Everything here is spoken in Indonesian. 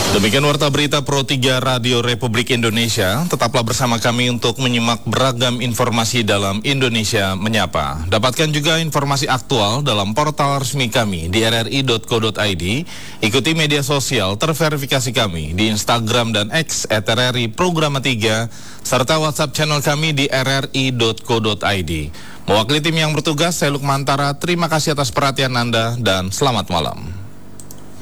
Demikian warta berita Pro 3 Radio Republik Indonesia. Tetaplah bersama kami untuk menyimak beragam informasi dalam Indonesia Menyapa. Dapatkan juga informasi aktual dalam portal resmi kami di rri.co.id. Ikuti media sosial terverifikasi kami di Instagram dan X @RRI Programa 3 serta WhatsApp channel kami di rri.co.id. Mewakili tim yang bertugas, saya Lukmantara. Terima kasih atas perhatian Anda dan selamat malam.